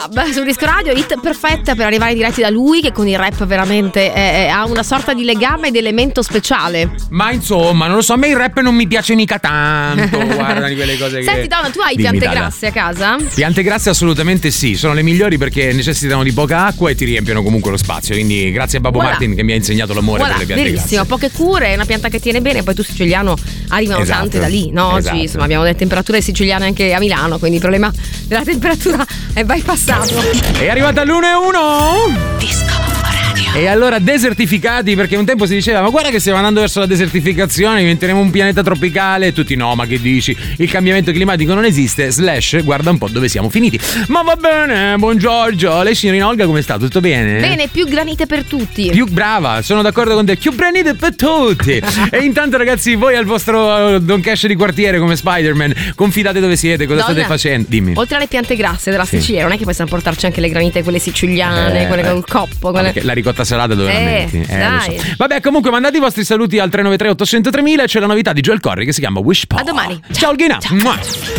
Sul disco radio, hit perfetta per arrivare diretti da lui, che con il rap veramente ha una sorta di legame ed elemento speciale. Ma insomma, non lo so, a me il rap non mi piace mica tanto. Guarda di quelle cose. Senti Donna, tu hai piante grasse a casa? Piante grasse assolutamente sì, sono le migliori perché necessitano di poca acqua e ti riempiono comunque lo spazio. Quindi grazie a Babbo Martin che mi ha insegnato l'amore per le piante verissimo, grasse. Poche cure, una pianta che tiene bene, poi tu siciliano arrivano tante da lì, no? Esatto. Oggi insomma abbiamo delle temperature siciliane anche a Milano, quindi il problema della temperatura è bypassato. È arrivata l'1-1 Disco Radio. E allora desertificati, perché un tempo si diceva ma guarda che stiamo andando verso la desertificazione, diventeremo un pianeta tropicale, e tutti no, ma che dici, il cambiamento climatico non esiste, / guarda un po' dove siamo finiti. Ma va bene, buon Giorgio, lei signorina Olga come sta? Tutto bene? Bene, più granite per tutti. Più brava, sono d'accordo con te, più granite per tutti. E intanto ragazzi, voi al vostro Don Cash di quartiere come Spider-Man, confidate dove siete, cosa state facendo? Dimmi. Oltre alle piante grasse della Sicilia, non è che possiamo portarci anche le granite, quelle siciliane, quelle con il coppo, quelle... La ricotta salata dove la metti? Dai. Lo so. Vabbè, comunque mandate i vostri saluti al 393 800 3000 e c'è la novità di Joel Corry che si chiama Wish Paw. A domani. Ciao Olghina. Ciao.